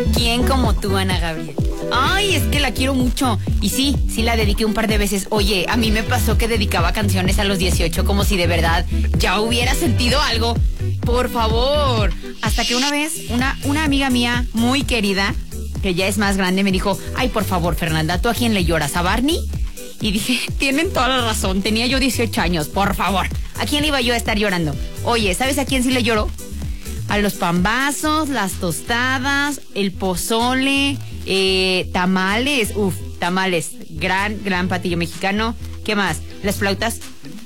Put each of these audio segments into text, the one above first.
¿Quién como tú, Ana Gabriel? Ay, es que la quiero mucho. Y sí la dediqué un par de veces. Oye, a mí me pasó que dedicaba canciones a los 18 como si de verdad ya hubiera sentido algo. Por favor. Hasta que una vez, una amiga mía muy querida, que ya es más grande, me dijo, ay, por favor, Fernanda, ¿tú a quién le lloras? ¿A Barney? Y dije, tienen toda la razón, tenía yo 18 años, por favor. ¿A quién le iba yo a estar llorando? Oye, ¿sabes a quién sí le lloro? A los pambazos, las tostadas, el pozole, tamales, tamales, gran platillo mexicano. ¿Qué más? ¿Las flautas?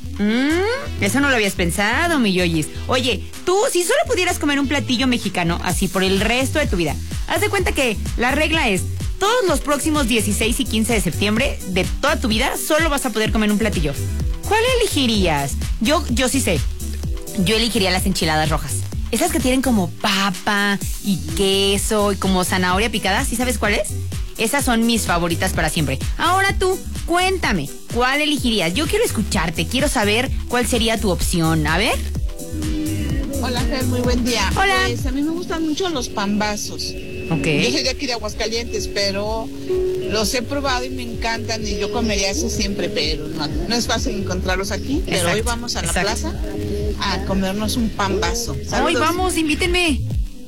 Eso no lo habías pensado, mi yoyis. Oye, tú, si solo pudieras comer un platillo mexicano, así por el resto de tu vida, haz de cuenta que la regla es, todos los próximos 16 y 15 de septiembre de toda tu vida, solo vas a poder comer un platillo. ¿Cuál elegirías? Yo sí sé. Yo elegiría las enchiladas rojas. Esas que tienen como papa y queso y como zanahoria picada, ¿sí sabes cuáles? Esas son mis favoritas para siempre. Ahora tú, cuéntame, ¿cuál elegirías? Yo quiero escucharte, quiero saber cuál sería tu opción. A ver. Hola, Fer, muy buen día. Hola. Pues a mí me gustan mucho los pambazos. Okay. Yo soy de aquí de Aguascalientes, pero los he probado y me encantan y yo comería eso siempre, pero no es fácil encontrarlos aquí. Pero exacto, hoy vamos a la plaza a comernos un pambazo. Hoy vamos, invítenme.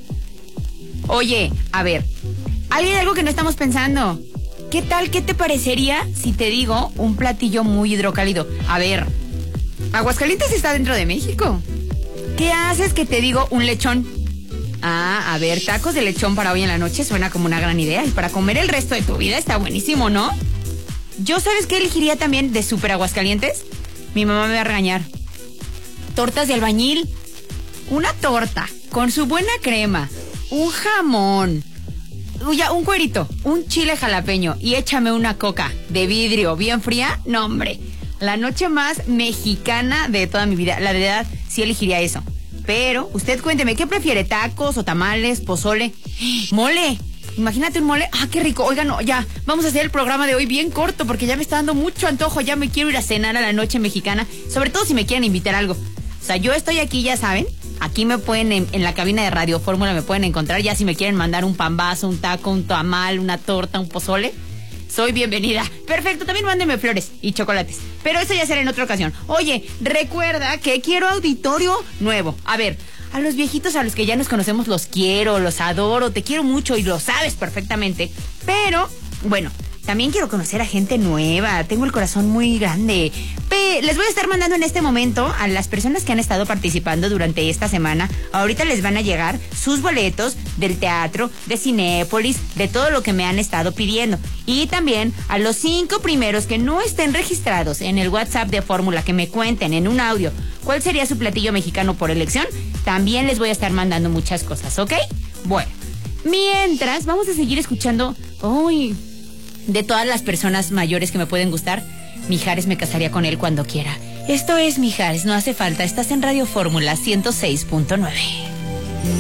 Oye, a ver, hay algo que no estamos pensando. ¿Qué tal, qué te parecería si te digo un platillo muy hidrocálido? A ver, Aguascalientes está dentro de México. ¿Qué haces que te digo un lechón? A ver, tacos de lechón para hoy en la noche suena como una gran idea. Y para comer el resto de tu vida está buenísimo, ¿no? Yo, ¿sabes qué elegiría también de súper Aguascalientes? Mi mamá me va a regañar. Tortas de albañil. Una torta con su buena crema, un jamón, un cuerito, un chile jalapeño y échame una coca de vidrio bien fría. No, hombre, la noche más mexicana de toda mi vida. La verdad, sí elegiría eso. Pero, usted cuénteme, ¿qué prefiere? ¿Tacos o tamales, pozole? ¡Mole! Imagínate un mole. ¡Ah, qué rico! Oigan, no, ya, vamos a hacer el programa de hoy bien corto porque ya me está dando mucho antojo. Ya me quiero ir a cenar a la noche mexicana. Sobre todo si me quieren invitar a algo. O sea, yo estoy aquí, ya saben. Aquí me pueden, en la cabina de Radio Fórmula me pueden encontrar. Ya si me quieren mandar un pambazo, un taco, un tamal, una torta, un pozole, soy bienvenida. Perfecto, también mándenme flores y chocolates. Pero eso ya será en otra ocasión. Oye, recuerda que quiero auditorio nuevo. A ver, a los viejitos a los que ya nos conocemos los quiero, los adoro, te quiero mucho y lo sabes perfectamente. Pero, bueno, también quiero conocer a gente nueva. Tengo el corazón muy grande. Les voy a estar mandando en este momento a las personas que han estado participando durante esta semana. Ahorita les van a llegar sus boletos del teatro, de Cinépolis, de todo lo que me han estado pidiendo. Y también a los 5 primeros que no estén registrados en el WhatsApp de Fórmula, que me cuenten en un audio cuál sería su platillo mexicano por elección, también les voy a estar mandando muchas cosas, ¿ok? Bueno, mientras vamos a seguir escuchando de todas las personas mayores que me pueden gustar. Mijares me casaría con él cuando quiera. Esto es Mijares, no hace falta. Estás en Radio Fórmula 106.9.